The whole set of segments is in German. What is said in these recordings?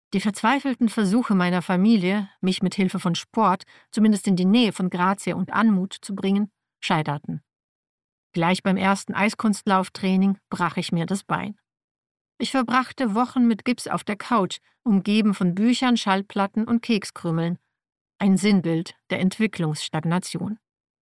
Die verzweifelten Versuche meiner Familie, mich mit Hilfe von Sport zumindest in die Nähe von Grazie und Anmut zu bringen, scheiterten. Gleich beim ersten Eiskunstlauftraining brach ich mir das Bein. Ich verbrachte Wochen mit Gips auf der Couch, umgeben von Büchern, Schallplatten und Kekskrümeln. Ein Sinnbild der Entwicklungsstagnation.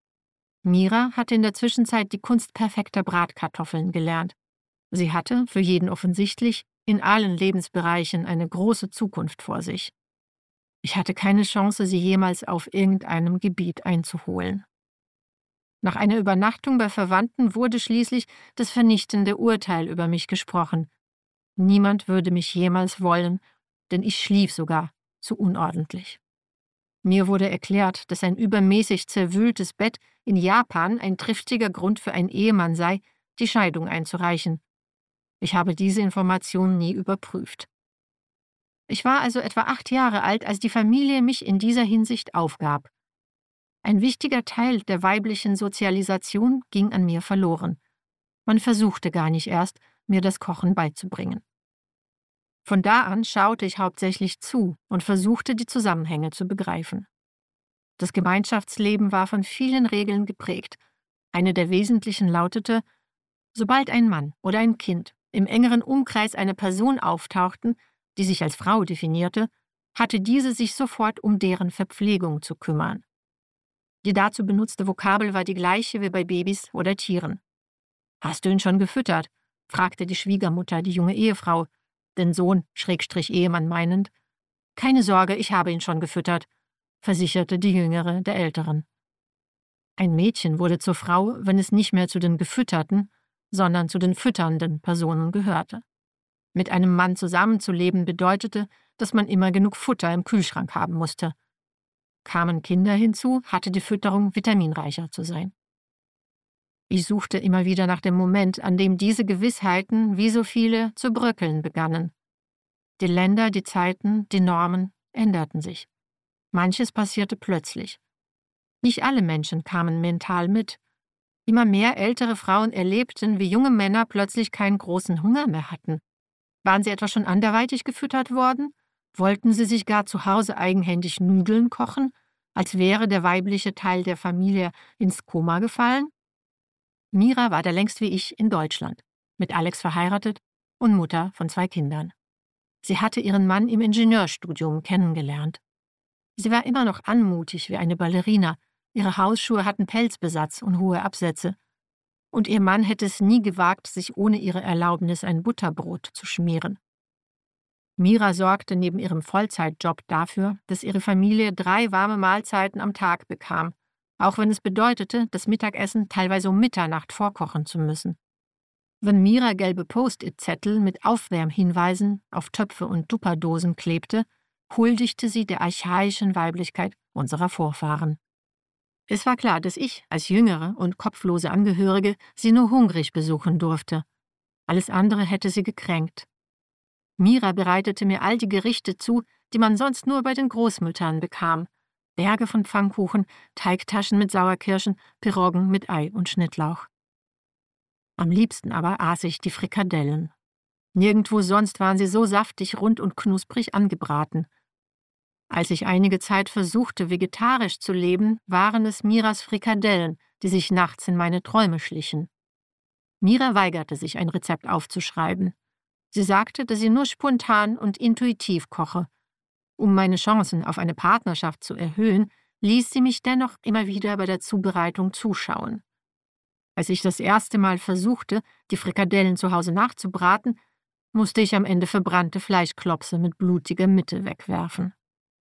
Mira hatte in der Zwischenzeit die Kunst perfekter Bratkartoffeln gelernt. Sie hatte, für jeden offensichtlich, in allen Lebensbereichen eine große Zukunft vor sich. Ich hatte keine Chance, sie jemals auf irgendeinem Gebiet einzuholen. Nach einer Übernachtung bei Verwandten wurde schließlich das vernichtende Urteil über mich gesprochen. Niemand würde mich jemals wollen, denn ich schlief sogar zu unordentlich. Mir wurde erklärt, dass ein übermäßig zerwühltes Bett in Japan ein triftiger Grund für einen Ehemann sei, die Scheidung einzureichen. Ich habe diese Information nie überprüft. Ich war also etwa 8 Jahre alt, als die Familie mich in dieser Hinsicht aufgab. Ein wichtiger Teil der weiblichen Sozialisation ging an mir verloren. Man versuchte gar nicht erst, mir das Kochen beizubringen. Von da an schaute ich hauptsächlich zu und versuchte, die Zusammenhänge zu begreifen. Das Gemeinschaftsleben war von vielen Regeln geprägt. Eine der wesentlichen lautete: Sobald ein Mann oder ein Kind im engeren Umkreis einer Person auftauchten, die sich als Frau definierte, hatte diese sich sofort um deren Verpflegung zu kümmern. Die dazu benutzte Vokabel war die gleiche wie bei Babys oder Tieren. »Hast du ihn schon gefüttert?« fragte die Schwiegermutter die junge Ehefrau, den Sohn/Ehemann meinend. »Keine Sorge, ich habe ihn schon gefüttert«, versicherte die Jüngere der Älteren. Ein Mädchen wurde zur Frau, wenn es nicht mehr zu den gefütterten, sondern zu den fütternden Personen gehörte. Mit einem Mann zusammenzuleben bedeutete, dass man immer genug Futter im Kühlschrank haben musste. Kamen Kinder hinzu, hatte die Fütterung vitaminreicher zu sein. Ich suchte immer wieder nach dem Moment, an dem diese Gewissheiten, wie so viele, zu bröckeln begannen. Die Länder, die Zeiten, die Normen änderten sich. Manches passierte plötzlich. Nicht alle Menschen kamen mental mit. Immer mehr ältere Frauen erlebten, wie junge Männer plötzlich keinen großen Hunger mehr hatten. Waren sie etwa schon anderweitig gefüttert worden? Wollten sie sich gar zu Hause eigenhändig Nudeln kochen, als wäre der weibliche Teil der Familie ins Koma gefallen? Mira war da längst wie ich in Deutschland, mit Alex verheiratet und Mutter von 2 Kindern. Sie hatte ihren Mann im Ingenieurstudium kennengelernt. Sie war immer noch anmutig wie eine Ballerina, ihre Hausschuhe hatten Pelzbesatz und hohe Absätze. Und ihr Mann hätte es nie gewagt, sich ohne ihre Erlaubnis ein Butterbrot zu schmieren. Mira sorgte neben ihrem Vollzeitjob dafür, dass ihre Familie 3 warme Mahlzeiten am Tag bekam, auch wenn es bedeutete, das Mittagessen teilweise um Mitternacht vorkochen zu müssen. Wenn Mira gelbe Post-it-Zettel mit Aufwärmhinweisen auf Töpfe und Tupperdosen klebte, huldigte sie der archaischen Weiblichkeit unserer Vorfahren. Es war klar, dass ich als jüngere und kopflose Angehörige sie nur hungrig besuchen durfte. Alles andere hätte sie gekränkt. Mira bereitete mir all die Gerichte zu, die man sonst nur bei den Großmüttern bekam. Berge von Pfannkuchen, Teigtaschen mit Sauerkirschen, Piroggen mit Ei und Schnittlauch. Am liebsten aber aß ich die Frikadellen. Nirgendwo sonst waren sie so saftig, rund und knusprig angebraten. Als ich einige Zeit versuchte, vegetarisch zu leben, waren es Miras Frikadellen, die sich nachts in meine Träume schlichen. Mira weigerte sich, ein Rezept aufzuschreiben. Sie sagte, dass sie nur spontan und intuitiv koche. Um meine Chancen auf eine Partnerschaft zu erhöhen, ließ sie mich dennoch immer wieder bei der Zubereitung zuschauen. Als ich das erste Mal versuchte, die Frikadellen zu Hause nachzubraten, musste ich am Ende verbrannte Fleischklopse mit blutiger Mitte wegwerfen.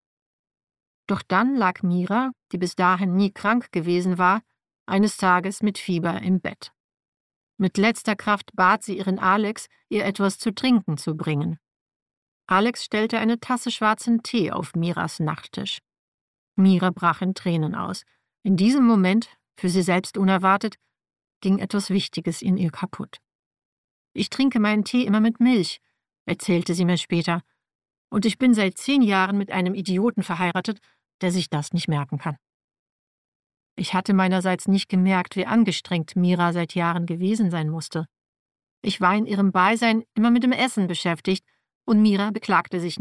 Doch dann lag Mira, die bis dahin nie krank gewesen war, eines Tages mit Fieber im Bett. Mit letzter Kraft bat sie ihren Alex, ihr etwas zu trinken zu bringen. Alex stellte eine Tasse schwarzen Tee auf Miras Nachttisch. Mira brach in Tränen aus. In diesem Moment, für sie selbst unerwartet, ging etwas Wichtiges in ihr kaputt. »Ich trinke meinen Tee immer mit Milch«, erzählte sie mir später, »und ich bin seit 10 Jahren mit einem Idioten verheiratet, der sich das nicht merken kann.« Ich hatte meinerseits nicht gemerkt, wie angestrengt Mira seit Jahren gewesen sein musste. Ich war in ihrem Beisein immer mit dem Essen beschäftigt und Mira beklagte sich